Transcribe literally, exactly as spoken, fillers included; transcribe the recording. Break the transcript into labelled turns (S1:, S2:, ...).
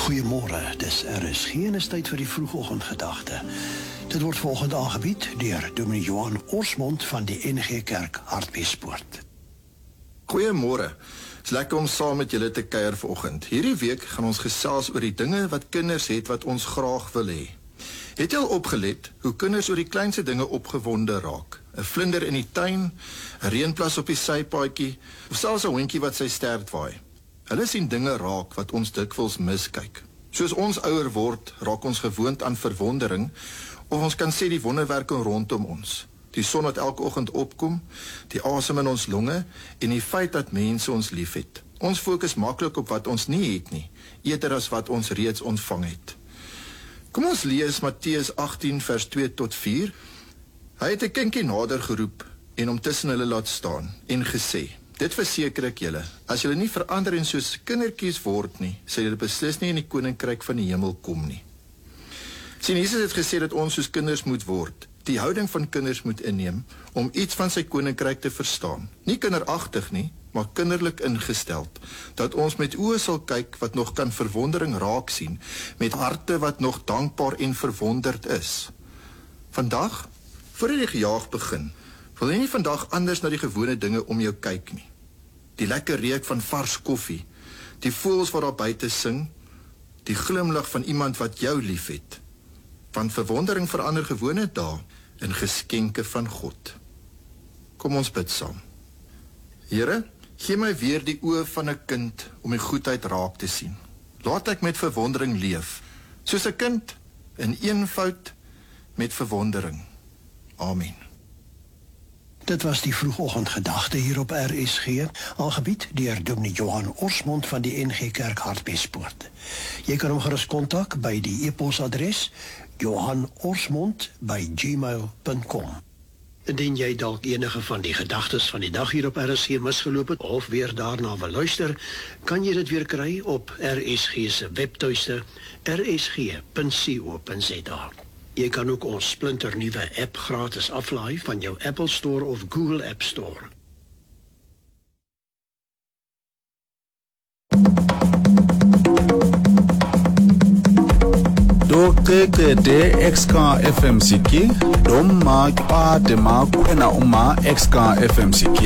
S1: Goeiemôre, dis R S G en is tyd vir die vroegoggendgedagte. Dit word volgende aangebied deur Dominee Johan Orsmond van die N G Kerk Hartbeespoort.
S2: Goeiemôre. Is lekker om saam met julle te kuier vanoggend. Hierdie week gaan ons gesels oor die dinge wat kinders het wat ons graag wil hê. Het jy al opgelet hoe kinders oor die kleinste dinge opgewonde raak? 'n Vlinder in die tuin, 'n reënplas op die sypaadjie, of selfs 'n hondjie wat sy stert waai. Hulle sien dinge raak wat ons dikwels miskyk. Soos ons ouer word, raak ons gewoond aan verwondering, of ons kan sê die wonderwerke rondom ons. Die son wat elke oggend opkom, die asem in ons longe en die feit dat mense ons liefhet. Ons fokus maklik op wat ons nie het nie, eerder as wat ons reeds ontvang het. Kom ons lees Matteus agttien vers twee tot vier. Hy het 'n kindjie nader geroep en hom tussen hulle laat staan en gesê: Dit verseker ek julle, as julle nie verander en soos kindertjies word nie, sal julle beslis nie in die koninkryk van die hemel kom nie. Sien, Jesus het gesê dat ons soos kinders moet word, die houding van kinders moet inneem, om iets van sy koninkryk te verstaan. Nie kinderagtig nie, maar kinderlik ingesteld, dat ons met oë sal kyk wat nog kan verwondering raak sien, met harte wat nog dankbaar en verwonderd is. Vandag, voor jy gejaag begin, wil jy nie vandag anders na die gewone dinge om jou kyk nie. Die lekker reuk van vars koffie, die voëls wat daar buite sing, die glimlag van iemand wat jou liefhet. Van verwondering verander gewone dae in geskenke van God. Kom ons bid saam. Here, gee my weer die oë van 'n kind om die goedheid raak te sien. Laat ek met verwondering leef, soos 'n kind in eenvoud met verwondering. Amen.
S1: Dit was die vroegoggendgedagte hier op R S G, aangebied deur Dominee Johan Orsmond van die N G Kerk Hartbeespoort. Jy kan hom gerus kontak by die e-posadres johan orsmond by gmail punt com. Indien jy dalk enige van die gedagtes van die dag hier op R S G misgeloop het of weer daarna wil luister, kan jy dit weer kry op R S G se webtuiste r s g punt co punt z a. Jy kan ook ons splinternuwe app gratis aflaai van jou Apple Store of Google App Store.
S3: Doqeqede X K F M C K, doma qade ma kwena uma X K F M C K.